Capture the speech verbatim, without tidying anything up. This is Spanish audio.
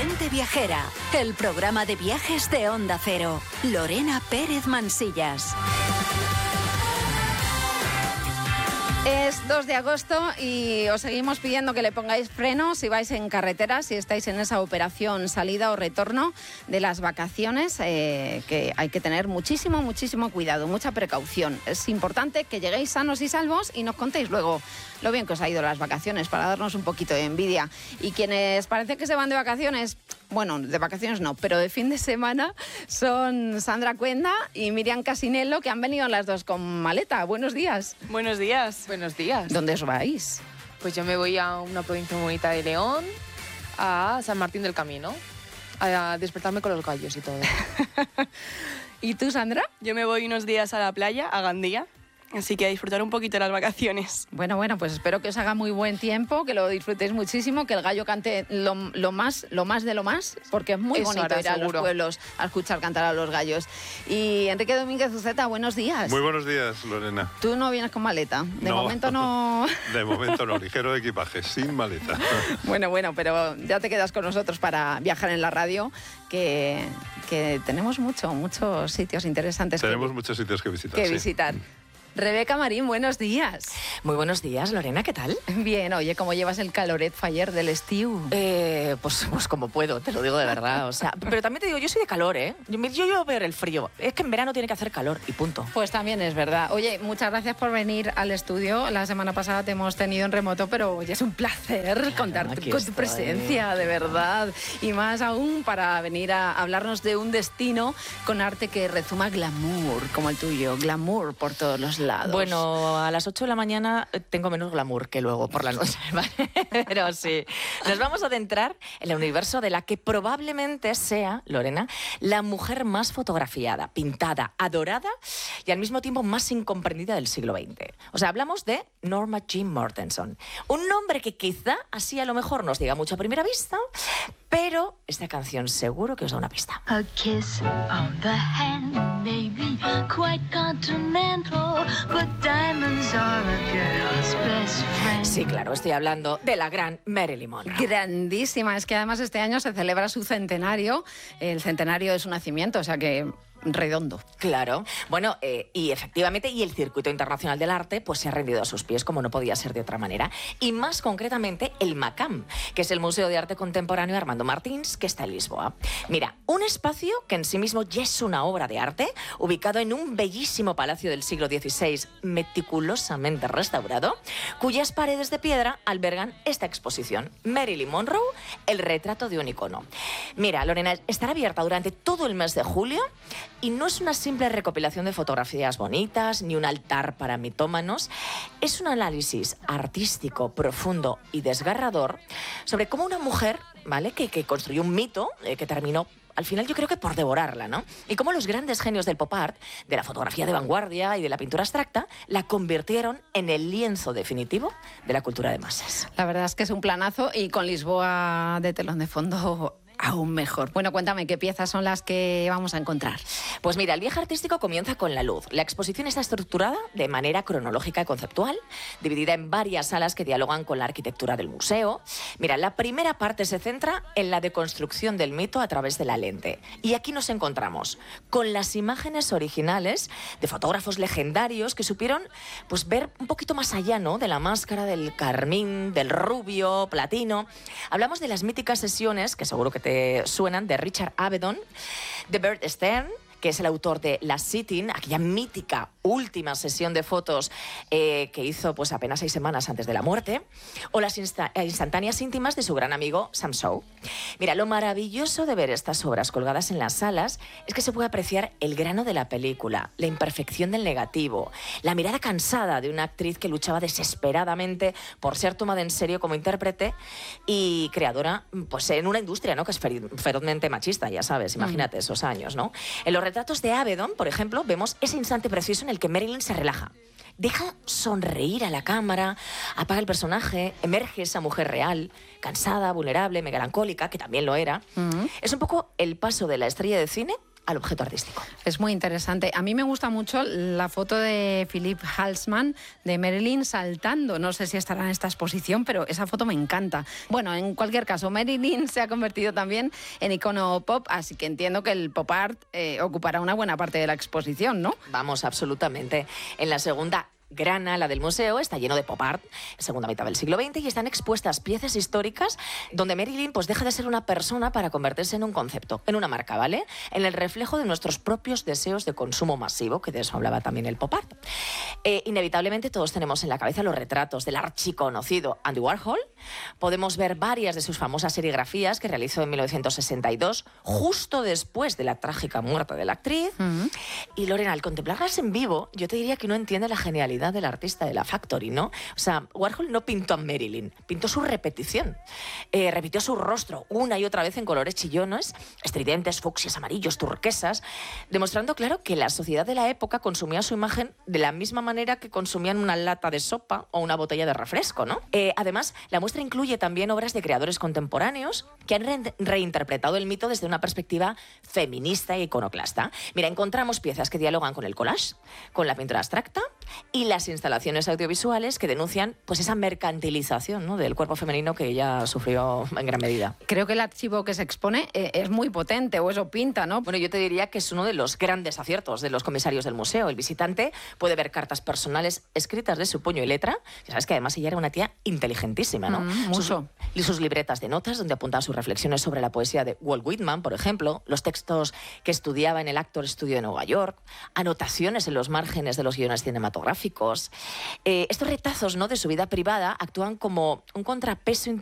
Gente Viajera, el programa de viajes de Onda Cero. Lorena Pérez Mansillas. Es dos de agosto y os seguimos pidiendo que le pongáis freno si vais en carretera, si estáis en esa operación salida o retorno de las vacaciones, eh, que hay que tener muchísimo, muchísimo cuidado, mucha precaución. Es importante que lleguéis sanos y salvos y nos contéis luego lo bien que os ha ido las vacaciones para darnos un poquito de envidia. Y quienes parece que se van de vacaciones, bueno, de vacaciones no, pero de fin de semana, son Sandra Cuenda y Miriam Casinello, que han venido las dos con maleta. Buenos días. Buenos días. Buenos días. ¿Dónde os vais? Pues yo me voy a una provincia muy bonita de León, a San Martín del Camino, a despertarme con los gallos y todo. ¿Y tú, Sandra? Yo me voy unos días a la playa, a Gandía. Así que a disfrutar un poquito de las vacaciones. Bueno, bueno, pues espero que os haga muy buen tiempo, que lo disfrutéis muchísimo, que el gallo cante lo, lo más lo más de lo más, porque es muy Eso bonito hará, ir a seguro. los pueblos a escuchar cantar a los gallos. Y Enrique Domínguez Uceta, buenos días. Muy buenos días, Lorena. Tú no vienes con maleta, de No. momento no... De momento no, ligero de equipaje, sin maleta. Bueno, bueno, pero ya te quedas con nosotros para viajar en la radio, que, que tenemos mucho, muchos sitios interesantes Tenemos que, muchos sitios que visitar. que sí. visitar. Rebeca Marín, buenos días. Muy buenos días, Lorena, ¿qué tal? Bien, oye, ¿cómo llevas el caloret ayer del estiu? Eh, pues, pues como puedo, te lo digo de verdad. O sea, pero también te digo, yo soy de calor, ¿eh? Yo, yo, yo ver el frío. Es que en verano tiene que hacer calor y punto. Pues también es verdad. Oye, muchas gracias por venir al estudio. La semana pasada te hemos tenido en remoto, pero oye, es un placer Claro, contar aquí con tu estoy. presencia, de verdad. Y más aún para venir a hablarnos de un destino con arte que rezuma glamour, como el tuyo. Glamour por todos los lados. Bueno, a las ocho de la mañana tengo menos glamour que luego por la noche, ¿vale? Pero sí, nos vamos a adentrar en el universo de la que probablemente sea, Lorena, la mujer más fotografiada, pintada, adorada y al mismo tiempo más incomprendida del siglo veinte. O sea, hablamos de Norma Jean Mortenson. Un nombre que quizá así a lo mejor nos diga mucho a primera vista, pero esta canción seguro que os da una pista. A kiss on the hand may be quite continental, but diamonds are a girl's best friend. Sí, claro, estoy hablando de la gran Marilyn Monroe. Grandísima. Es que además este año se celebra su centenario, el centenario de su nacimiento, o sea que redondo. Claro. Bueno, eh, y efectivamente, y el Circuito Internacional del Arte pues se ha rendido a sus pies, como no podía ser de otra manera. Y más concretamente, el MACAM, que es el Museo de Arte Contemporáneo Armando Martins, que está en Lisboa. Mira, un espacio que en sí mismo ya es una obra de arte, ubicado en un bellísimo palacio del siglo dieciséis, meticulosamente restaurado, cuyas paredes de piedra albergan esta exposición, Marilyn Monroe, el retrato de un icono. Mira, Lorena, estará abierta durante todo el mes de julio. Y no es una simple recopilación de fotografías bonitas ni un altar para mitómanos. Es un análisis artístico profundo y desgarrador sobre cómo una mujer, ¿vale?, que, que construyó un mito eh, que terminó al final yo creo que por devorarla, ¿no? Y cómo los grandes genios del pop art, de la fotografía de vanguardia y de la pintura abstracta, la convirtieron en el lienzo definitivo de la cultura de masas. La verdad es que es un planazo y con Lisboa de telón de fondo aún mejor. Bueno, cuéntame, ¿qué piezas son las que vamos a encontrar? Pues mira, el viaje artístico comienza con la luz. La exposición está estructurada de manera cronológica y conceptual, dividida en varias salas que dialogan con la arquitectura del museo. Mira, la primera parte se centra en la deconstrucción del mito a través de la lente. Y aquí nos encontramos con las imágenes originales de fotógrafos legendarios que supieron pues, ver un poquito más allá, ¿no?, de la máscara, del carmín, del rubio, platino. Hablamos de las míticas sesiones, que seguro que te suenan, de Richard Avedon, de Bert Stern, que es el autor de La Sitting, aquella mítica última sesión de fotos eh, que hizo pues, apenas seis semanas antes de la muerte, o las insta- instantáneas íntimas de su gran amigo Sam Shaw. Mira, lo maravilloso de ver estas obras colgadas en las salas es que se puede apreciar el grano de la película, la imperfección del negativo, la mirada cansada de una actriz que luchaba desesperadamente por ser tomada en serio como intérprete y creadora pues, en una industria, ¿no?, que es fer- ferozmente machista, ya sabes, imagínate mm. esos años, ¿no? En los retratos de Avedon, por ejemplo, vemos ese instante preciso en el que Marilyn se relaja. Deja sonreír a la cámara, apaga el personaje, emerge esa mujer real, cansada, vulnerable, melancólica, que también lo era. Uh-huh. Es un poco el paso de la estrella de cine al objeto artístico. Es muy interesante. A mí me gusta mucho la foto de Philip Halsman de Marilyn saltando. No sé si estará en esta exposición, pero esa foto me encanta. Bueno, en cualquier caso, Marilyn se ha convertido también en icono pop, así que entiendo que el pop art eh, ocupará una buena parte de la exposición, ¿no? Vamos, absolutamente. En la segunda gran ala del museo está lleno de pop art, segunda mitad del siglo veinte, y están expuestas piezas históricas donde Marilyn pues deja de ser una persona para convertirse en un concepto, en una marca, ¿vale? En el reflejo de nuestros propios deseos de consumo masivo, que de eso hablaba también el pop art. Eh, inevitablemente todos tenemos en la cabeza los retratos del archiconocido Andy Warhol. Podemos ver varias de sus famosas serigrafías que realizó en mil novecientos sesenta y dos, justo después de la trágica muerte de la actriz. Uh-huh. Y Lorena, al contemplarlas en vivo, yo te diría que no entiende la genialidad del artista de la Factory, ¿no? O sea, Warhol no pintó a Marilyn, pintó su repetición. Eh, repitió su rostro una y otra vez en colores chillones, estridentes, fucsias, amarillos, turquesas, demostrando, claro, que la sociedad de la época consumía su imagen de la misma manera que consumían una lata de sopa o una botella de refresco, ¿no? Eh, además, la muestra incluye también obras de creadores contemporáneos que han re- reinterpretado el mito desde una perspectiva feminista e iconoclasta. Mira, encontramos piezas que dialogan con el collage, con la pintura abstracta y las instalaciones audiovisuales que denuncian pues esa mercantilización, ¿no?, del cuerpo femenino que ella sufrió en gran medida. Creo que el archivo que se expone eh, es muy potente, o eso pinta, ¿no? Bueno, yo te diría que es uno de los grandes aciertos de los comisarios del museo. El visitante puede ver cartas personales escritas de su puño y letra. Ya sabes que además ella era una tía inteligentísima, ¿no? Mm, mucho. Sus, sus libretas de notas donde apuntaba sus reflexiones sobre la poesía de Walt Whitman, por ejemplo, los textos que estudiaba en el Actors Studio de Nueva York, anotaciones en los márgenes de los guiones cinematográficos. Eh, estos retazos, ¿no?, de su vida privada actúan como un contrapeso